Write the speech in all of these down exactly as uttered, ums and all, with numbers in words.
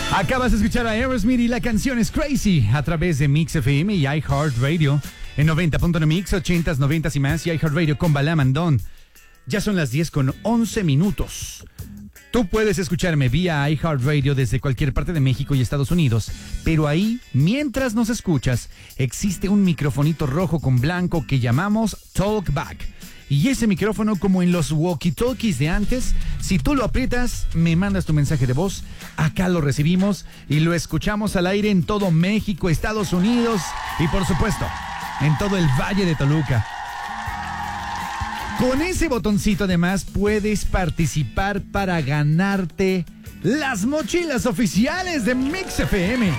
Acabas de escuchar a Aerosmith y la canción es Crazy a través de Mix F M y iHeartRadio en noventa punto nueve Mix, ochentas, noventas y más y iHeartRadio con Balam Andón. Ya son las diez con once minutos. Tú puedes escucharme vía iHeartRadio desde cualquier parte de México y Estados Unidos, pero ahí, mientras nos escuchas, existe un microfonito rojo con blanco que llamamos Talkback. Y ese micrófono, como en los walkie-talkies de antes, si tú lo aprietas, me mandas tu mensaje de voz, acá lo recibimos y lo escuchamos al aire en todo México, Estados Unidos y, por supuesto, en todo el Valle de Toluca. Con ese botoncito, además, puedes participar para ganarte las mochilas oficiales de Mix F M.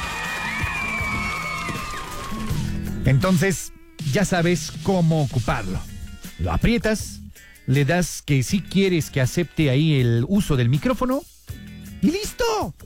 Entonces, ya sabes cómo ocuparlo. Lo aprietas, le das que sí quieres que acepte ahí el uso del micrófono y ¡listo!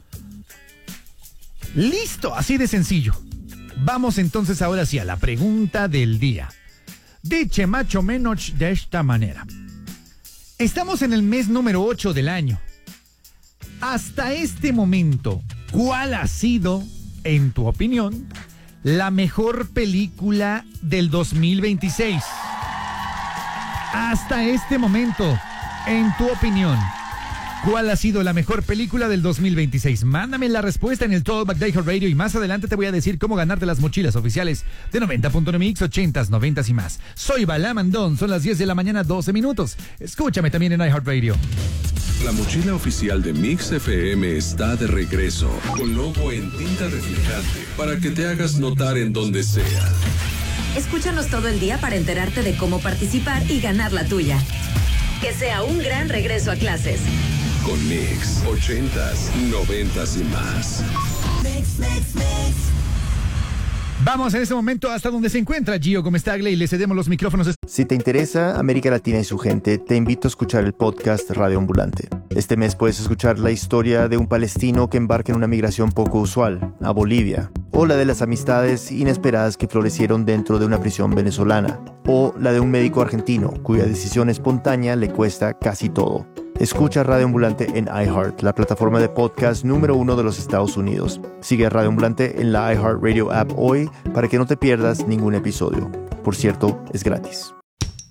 ¡Listo! Así de sencillo. Vamos entonces ahora sí a la pregunta del día. Dice más o menos de esta manera. Estamos en el mes número ocho del año. Hasta este momento, ¿cuál ha sido, en tu opinión, la mejor película del dos mil veintiséis? Hasta este momento, en tu opinión, ¿cuál ha sido la mejor película del dos mil veintiséis? Mándame la respuesta en el Talkback de iHeartRadio y más adelante te voy a decir cómo ganarte las mochilas oficiales de noventa punto nueve Mix, ochentas, noventas y más. Soy Balam Andón, son las diez de la mañana, doce minutos. Escúchame también en iHeartRadio. La mochila oficial de Mix F M está de regreso, con logo en tinta reflejante, para que te hagas notar en donde sea. Escúchanos todo el día para enterarte de cómo participar y ganar la tuya. Que sea un gran regreso a clases. Con Mix, ochentas, noventas y más. Mix, mix, mix. Vamos en este momento hasta donde se encuentra Gio Comestagle y le cedemos los micrófonos. Si te interesa América Latina y su gente, te invito a escuchar el podcast Radio Ambulante. Este mes puedes escuchar la historia de un palestino que embarca en una migración poco usual, a Bolivia, o la de las amistades inesperadas que florecieron dentro de una prisión venezolana, o la de un médico argentino cuya decisión espontánea le cuesta casi todo. Escucha Radio Ambulante en iHeart, la plataforma de podcast número uno de los Estados Unidos. Sigue a Radio Ambulante en la iHeartRadio app hoy para que no te pierdas ningún episodio. Por cierto, es gratis.